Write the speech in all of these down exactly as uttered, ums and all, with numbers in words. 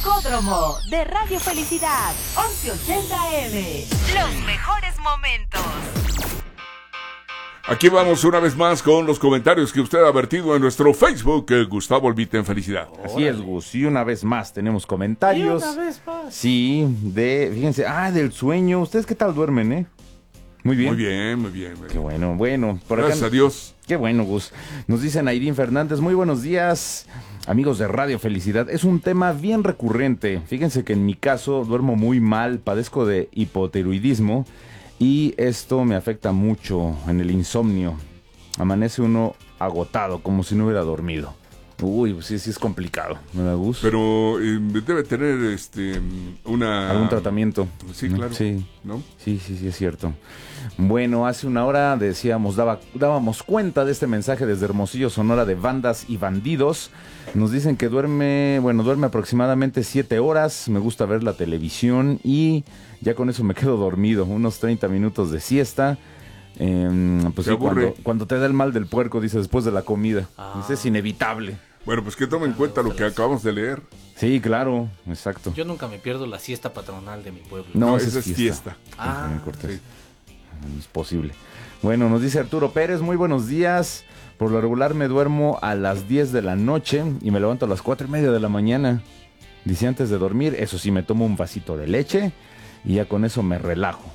Rocódromo de Radio Felicidad, once ochenta A M. Los mejores momentos. Aquí vamos una vez más con los comentarios que usted ha vertido en nuestro Facebook, eh, Gustavo Albite en Felicidad. Así es, Gus, y una vez más tenemos comentarios. Y una vez más. Sí, de, fíjense, ah, del sueño. ¿Ustedes qué tal duermen, eh? Muy bien. Muy bien, muy bien. Muy bien. Qué bueno, bueno. Por Gracias acá, a Dios. Qué bueno, Gus. Nos dice Nairín Fernández, muy buenos días, amigos de Radio Felicidad. Es un tema bien recurrente. Fíjense que en mi caso duermo muy mal, padezco de hipotiroidismo y esto me afecta mucho en el insomnio. Amanece uno agotado, como si no hubiera dormido. Uy, pues sí, sí es complicado, ¿verdad, Gus? Pero eh, debe tener este una... ¿Algún tratamiento? Sí, ¿no? claro. Sí. ¿No? Sí, sí, sí, es cierto. Bueno, hace una hora decíamos, daba, dábamos cuenta de este mensaje desde Hermosillo, Sonora, de Bandas y Bandidos. Nos dicen que duerme, bueno, duerme aproximadamente siete horas, me gusta ver la televisión y ya con eso me quedo dormido, unos treinta minutos de siesta. Eh, pues sí, cuando, cuando te da el mal del puerco, dice, después de la comida. Ah. Dice, es inevitable. Bueno, pues que tome en cuenta lo que acabamos de leer. Sí, claro, exacto. Yo nunca me pierdo la siesta patronal de mi pueblo. No, no esa es fiesta. fiesta. Ah, sí. Es posible. Bueno, nos dice Arturo Pérez, muy buenos días. Por lo regular me duermo a las diez de la noche y me levanto a las cuatro y media de la mañana. Dice, antes de dormir, eso sí, me tomo un vasito de leche y ya con eso me relajo.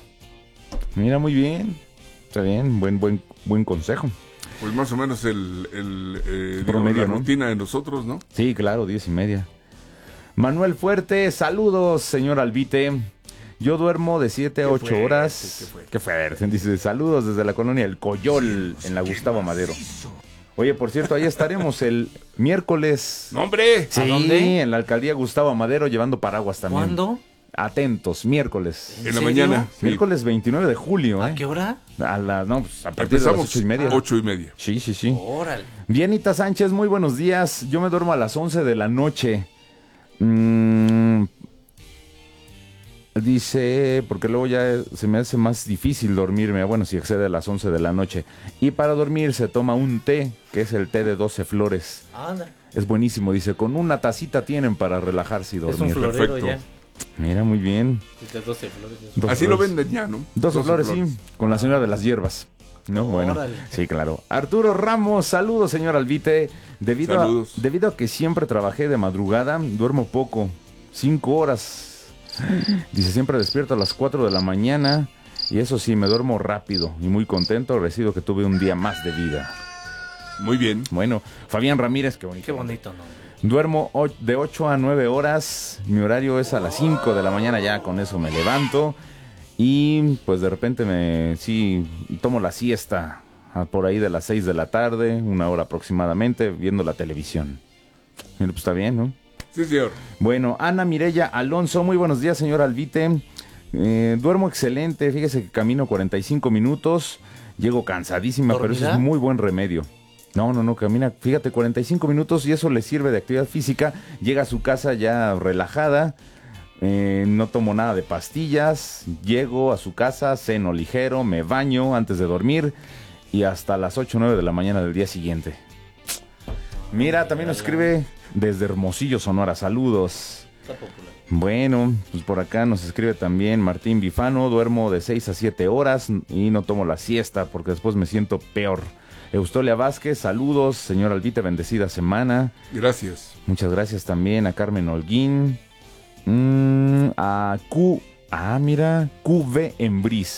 Mira, muy bien. Está bien, buen, buen, buen consejo. Pues más o menos el, el eh, promedio, digo, la ¿no? rutina de nosotros, ¿no? Sí, claro, diez y media. Manuel Fuerte, saludos, señor Albite. Yo duermo de siete a ocho horas. Qué fuerte. Dice, saludos desde la colonia El Coyol, en la Gustavo Madero. Oye, por cierto, ahí estaremos el miércoles. ¡No, hombre! Sí, ¿A dónde? en la alcaldía Gustavo Madero, llevando paraguas también. ¿Cuándo? Atentos, miércoles. En la serio? mañana. Sí. Miércoles veintinueve de julio, ¿eh? ¿A qué hora? A la, no, pues a partir Empezamos de las ocho y media. ocho y media. Sí, sí, sí. Órale. Bienita Sánchez, muy buenos días. Yo me duermo a las once de la noche. Mm, dice, porque luego ya se me hace más difícil dormirme. Bueno, si excede a las once de la noche. Y para dormir se toma un té, que es el té de doce flores. Anda. Es buenísimo, dice, con una tacita tienen para relajarse y Es un dormir. florero Perfecto. ya. Mira, muy bien. De doce flores. doce Así flores. lo venden ya, ¿no? doce flores, flores, sí, con la señora de las hierbas. No, bueno, Órale. sí, claro. Arturo Ramos, saludos, señor Albite. Debido a, Saludos. debido a que siempre trabajé de madrugada, duermo poco, cinco horas. Dice, siempre despierto a las cuatro de la mañana y eso sí, me duermo rápido y muy contento, agradecido que tuve un día más de vida. Muy bien. Bueno, Fabián Ramírez, qué bonito. Qué bonito, ¿no? Duermo o- de ocho a nueve horas, mi horario es a las cinco de la mañana, ya con eso me levanto y pues de repente me, sí, tomo la siesta a por ahí de las seis de la tarde, una hora aproximadamente, viendo la televisión. Mira, pues está bien, ¿no? Sí, señor. Bueno, Ana Mireya Alonso, muy buenos días, señor Albite. Eh, duermo excelente, fíjese que camino cuarenta y cinco minutos, llego cansadísima, pero eso ¿Dormida? es muy buen remedio. No, no, no, camina, fíjate, cuarenta y cinco minutos y eso le sirve de actividad física. Llega a su casa ya relajada, eh, no tomo nada de pastillas, llego a su casa, ceno ligero, me baño antes de dormir y hasta las ocho o nueve de la mañana del día siguiente. Mira, también nos escribe desde Hermosillo, Sonora, saludos. Está popular. Bueno, pues por acá nos escribe también Martín Bifano, duermo de seis a siete horas y no tomo la siesta porque después me siento peor. Eustolia Vázquez, saludos, señor Albite, bendecida semana. Gracias. Muchas gracias también a Carmen Holguín, mm, a Q, ah mira, Q V Embris.